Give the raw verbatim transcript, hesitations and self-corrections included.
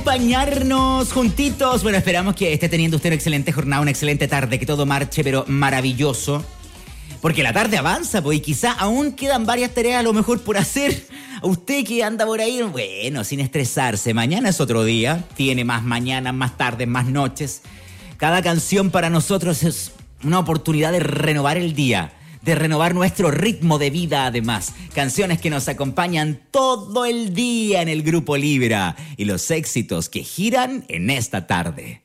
acompañarnos juntitos. Bueno, esperamos que esté teniendo usted una excelente jornada, una excelente tarde, que todo marche, pero maravilloso. Porque la tarde avanza, pues, y quizá aún quedan varias tareas a lo mejor por hacer. A usted que anda por ahí, bueno, sin estresarse. Mañana es otro día, tiene más mañanas, más tardes, más noches. Cada canción para nosotros es una oportunidad de renovar el día, de renovar nuestro ritmo de vida además. Canciones que nos acompañan todo el día en el Grupo Libra y los éxitos que giran en esta tarde.